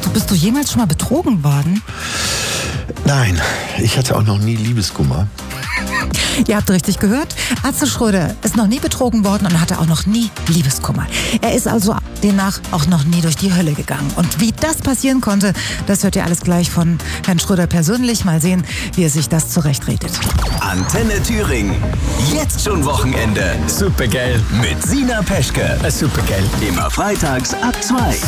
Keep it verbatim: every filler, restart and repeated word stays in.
Bist du jemals schon mal betrogen worden? Nein, ich hatte auch noch nie Liebeskummer. Ihr habt richtig gehört. Atze Schröder ist noch nie betrogen worden und hatte auch noch nie Liebeskummer. Er ist also demnach auch noch nie durch die Hölle gegangen. Und wie das passieren konnte, das hört ihr alles gleich von Herrn Schröder persönlich. Mal sehen, wie er sich das zurechtredet. Antenne Thüringen. Jetzt schon Wochenende. Supergeil. Mit Sina Peschke. Supergeil. Immer freitags ab zwei.